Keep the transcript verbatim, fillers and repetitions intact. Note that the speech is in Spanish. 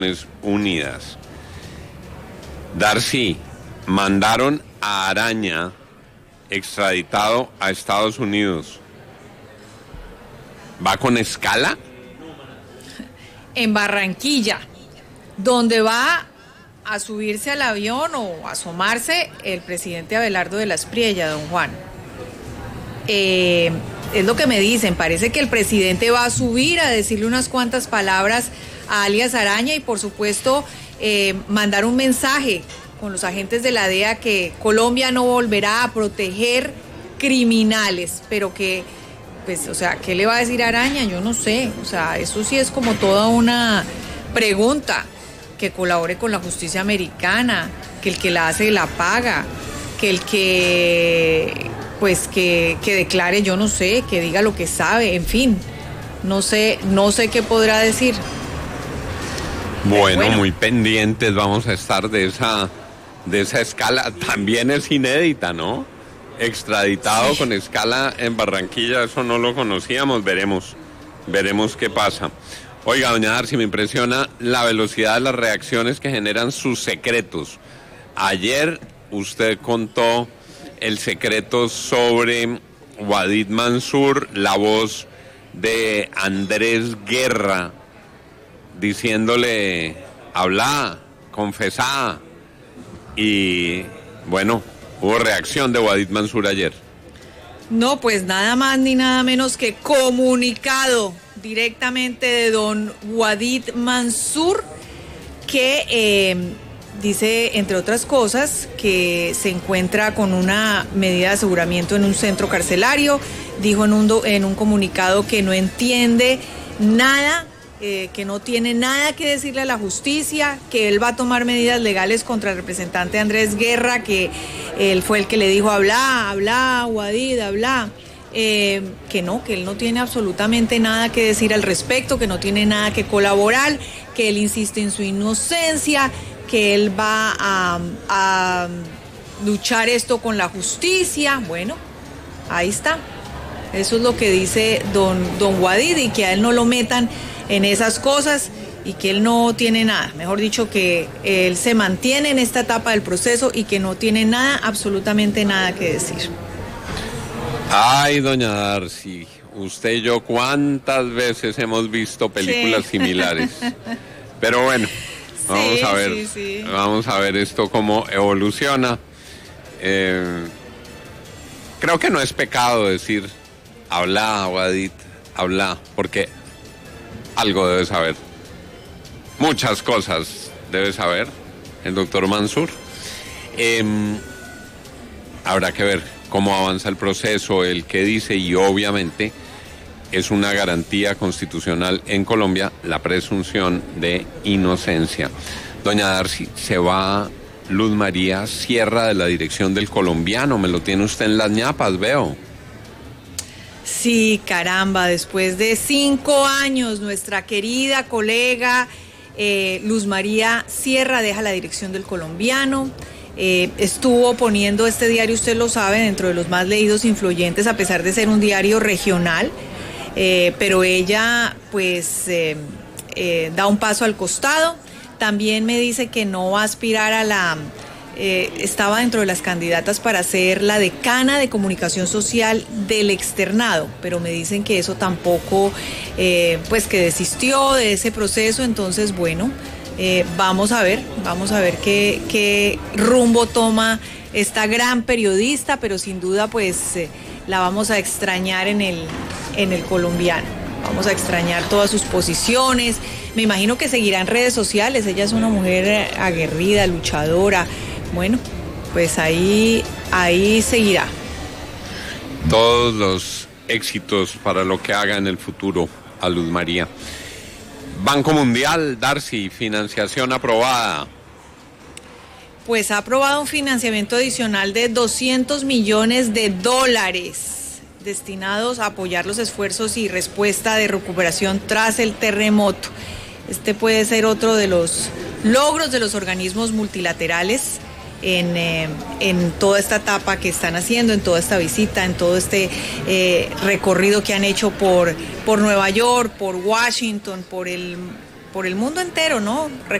Unidas. Darcy, mandaron a Araña extraditado a Estados Unidos. ¿Va con escala? En Barranquilla, donde va a subirse al avión o a asomarse el presidente Abelardo de la Espriella, don Juan. Eh, es lo que me dicen, parece que el presidente va a subir a decirle unas cuantas palabras a alias Araña y por supuesto eh, mandar un mensaje con los agentes de la D E A que Colombia no volverá a proteger criminales, pero que, pues, o sea, ¿qué le va a decir Araña? Yo no sé, o sea, eso sí es como toda una pregunta, que colabore con la justicia americana, que el que la hace la paga, que el que, pues, que, que declare, yo no sé, que diga lo que sabe, en fin, no sé, no sé qué podrá decir. Bueno, bueno, muy pendientes vamos a estar de esa, de esa escala, también es inédita, ¿no? Extraditado sí. Con escala en Barranquilla, eso no lo conocíamos, veremos, veremos qué pasa. Oiga, doña Darcy, me impresiona la velocidad de las reacciones que generan sus secretos. Ayer usted contó el secreto sobre Wadid Mansur, la voz de Andrés Guerra, diciéndole, habla, confesá, y bueno, hubo reacción de Wadid Mansur ayer. No, pues nada más ni nada menos que comunicado directamente de don Wadid Mansur, que eh, dice, entre otras cosas, que se encuentra con una medida de aseguramiento en un centro carcelario. Dijo en un, do, en un comunicado que no entiende nada, eh, que no tiene nada que decirle a la justicia, que él va a tomar medidas legales contra el representante Andrés Guerra, que él fue el que le dijo, habla, habla, Wadid, habla. Eh, que no, que él no tiene absolutamente nada que decir al respecto, que no tiene nada que colaborar, que él insiste en su inocencia, que él va a, a luchar esto con la justicia. Bueno, ahí está. Eso es lo que dice don, don Wadid, y que a él no lo metan en esas cosas y que él no tiene nada. Mejor dicho, que él se mantiene en esta etapa del proceso y que no tiene nada, absolutamente nada que decir. Ay, doña Darcy, usted y yo cuántas veces hemos visto películas sí. similares. Pero bueno, vamos sí, a ver, sí, sí. vamos a ver esto cómo evoluciona. Eh, creo que no es pecado decir, habla, Wadid, habla, porque algo debe saber. Muchas cosas debe saber el doctor Mansur. Eh, habrá que ver cómo avanza el proceso, el que dice, y obviamente es una garantía constitucional en Colombia la presunción de inocencia. Doña Darcy, se va Luz María Sierra de la dirección del Colombiano, me lo tiene usted en las ñapas, veo. Sí, caramba, después de cinco años, nuestra querida colega eh, Luz María Sierra deja la dirección del Colombiano. Eh, estuvo poniendo este diario, usted lo sabe, dentro de los más leídos, influyentes, a pesar de ser un diario regional, eh, pero ella pues eh, eh, da un paso al costado. También me dice que no va a aspirar a la... Eh, estaba dentro de las candidatas para ser la decana de comunicación social del externado, pero me dicen que eso tampoco, eh, pues que desistió de ese proceso. Entonces, bueno, Eh, vamos a ver, vamos a ver qué, qué rumbo toma esta gran periodista, pero sin duda pues eh, la vamos a extrañar en el, en el Colombiano. Vamos a extrañar todas sus posiciones. Me imagino que seguirá en redes sociales. Ella es una mujer aguerrida, luchadora. Bueno, pues ahí, ahí seguirá. Todos los éxitos para lo que haga en el futuro a Luz María. Banco Mundial, Darcy, financiación aprobada. Pues ha aprobado un financiamiento adicional de doscientos millones de dólares destinados a apoyar los esfuerzos y respuesta de recuperación tras el terremoto. Este puede ser otro de los logros de los organismos multilaterales en, eh, en toda esta etapa que están haciendo, en toda esta visita, en todo este eh, recorrido que han hecho por, por Nueva York, por Washington, por el por el mundo entero, ¿no?